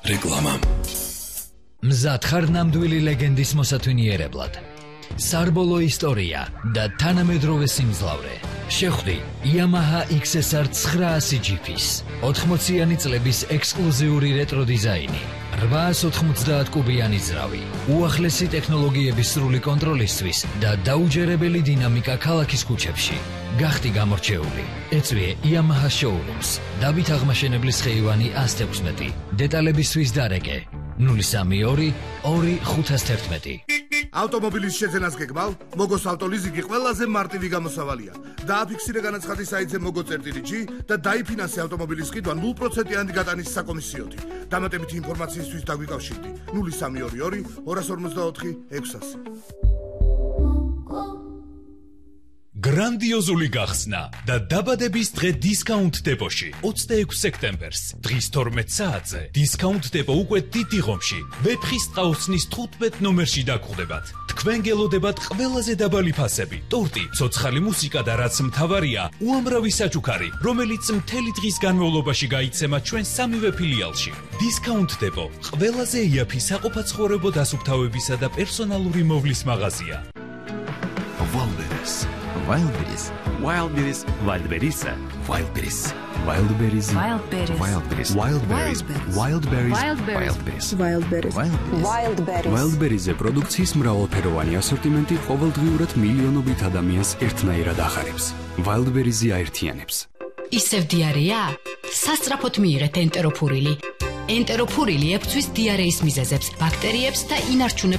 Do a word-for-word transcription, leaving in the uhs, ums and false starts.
რეკლამა. მზად ხარ ნამდვილი ლეგენდის მოსათვინიერებლად. სარბოლო ისტორია და თანამედროვე სიმძლავრე. შეხვდი Yamaha X S R ცხრაასი ჯიფის ოთხმოციანი წლების ექსკლუზიური რეტრო დიზაინი. რვაას ოთხმოცდაათ კუბიანი ძრავი, უახლესი ტექნოლოგიების სრული კონტროლისთვის და დაუჯერებელი დინამიკა ქალაქის ქუჩებში. გახდი გამორჩეული. ეწვიე Yamaha Showrooms. დავით აღმაშენებლის ხეივანი ათს ათექვსმეტი. დეტალებისთვის დარეკე ნული სამი ორი ორი ხუთას თერთმეტი. ავტომობილის შეძენას გეგმავ? მოგოს ავტოლიზინგი ყველაზე მარტივი გამოსავალია. დააფიქსირე განაცხადი საიტზე მოგო წერტილი ჯი და დაიფინანსე ავტომობილის ყიდვა ნულ პროცენტიანი გატანის საკომისიოთი. დამატებითი ინფორმაციისთვის დაგვიკავშირდი ნული სამი ორი ორი ორას ორმოცდაოთხი ექვსასი. გრანდიოზული გახსნა და დაბადების დღე დისკაუნტ დებოში ოცდაექვსი სექტემბერს დღის თორმეტ საათზე დისკაუნტ დებო უკვე დიდი ღომში ვეფხის ტყაოსნის თხუთმეტ ნომერში დაგხვდებათ. თქვენ გელოდებათ ყველაზე დაბალი ფასები, ტორტი, ცოცხალი მუსიკა და რაც მთავარია, უამრავი საჩუქარი, რომელიც მთელი დღის განმავლობაში გაიცემა ჩვენ სამივე ფილიალში. დისკაუნტ დებო ყველაზე იაფი საყოფაცხოვრებო დასუფთავებისა და პერსონალური მოვლის მაღაზია. Wildberries. Wildberries. Wildberries. Wildberries. Wildberries. Wildberries. Wildberries. Wildberries. Wildberries. Wildberries. Wildberries. Wildberries. Wildberries-ზე პროდუქციის მრავალფეროვანი ასორტიმენტი ყოველდღიურად მილიონობით ადამიანს ერთნაირად ახარებს. Wildberries-ი აერთიანებს. ისევ დიარეა? სასწრაფოდ მიიღეთ ენტეროფურილი. ენტეროფურილი ეფუძვის დიარეის მიზეზებს, ბაქტერიებს და ინარჩუნებს